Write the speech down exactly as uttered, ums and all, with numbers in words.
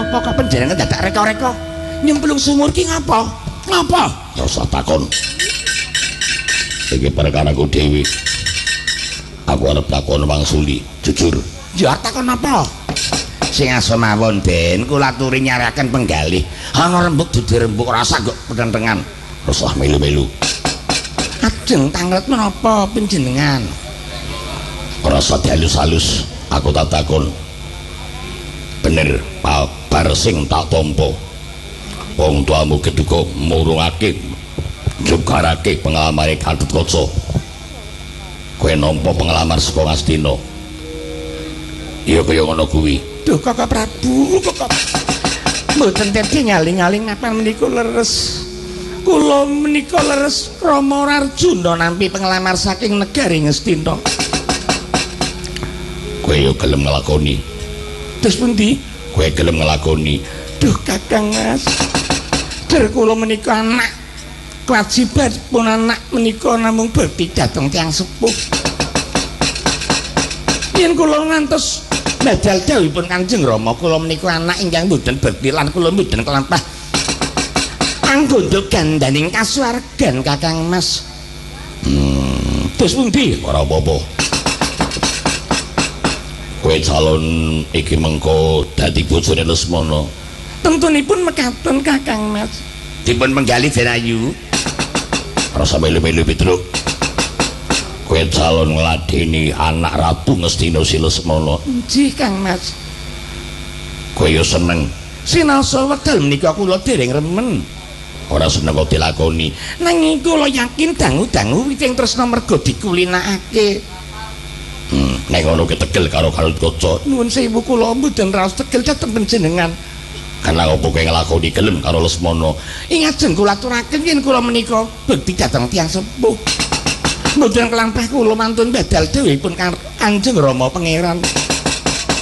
Napa kok panjenengan dadak reka-reka nyemplung sumur ki ngapa? Ngapa? Ya usah takon. Iki perkaraku dhewe. Aku arep takon wangsuli, jujur. Ya takon apa? Sing aso mawon Ben, kula aturi nyaraken penggalih. Ana rembug dudu rembug rasa kok penentengan. Usah melu-melu. Ajeng tanglet menapa panjenengan? Ora usah dihalus-halus, aku tak takon. Bener, kabar sing tak tampa. Wong tuamu keduga murungake njugarake pengalamane Gatotkaca. Kowe nampa pengalaman saka Ngastina. Iya kaya ngono kuwi. Duh Kakak Prabu, Kakak. Mboten tedi ngaling-aling napa menika leres. Kula menika leres Rama Arjuna nampi penglamar saking negari Ngastina. Kowe yo gelem nglakoni. Terus pundi? Kowe gelem nglakoni. Duh Kakang Mas. Der kula menika anak kewajiban pun anak menika namung bekti dhateng tiyang sepuh. Yen kula ngantos badal dawuhipun Kanjeng Rama, kula menika anak ingkang boten bekti lan kula boten kelampah anggondo gandaning kasuwargan Kakang Mas. Hmm, terus pundi? Ora apa-apa. Kowe calon iki mengko dadi bojone Lesmana. Tentunipun mekaten Kakang Mas. Dipun penggali Denayu. Rasa melu-melu Petruk. Kowe calon ngladeni anak Ratu Ngastina si Lesmana. Nggih Kang Mas. Kowe yo seneng. Sinasa wekdal menika kula dereng remen. Ora seneng kok dilakoni. Nanging kula yakin dangu-dangu witing tresna merga dikulinakake. Hmm, nek ngono ki tegel karo Gatotkaca. Nuwun sewu kula mboten raos tegel dhateng panjenengan. Karena apa kowe nglakoni gelem karo Lesmana? Ing ajeng kula aturaken yen kula menika bekti dhateng tiyang sepuh. Mboten kelampah kula mantun badal dawuhipun Kanjeng Rama Pangeran.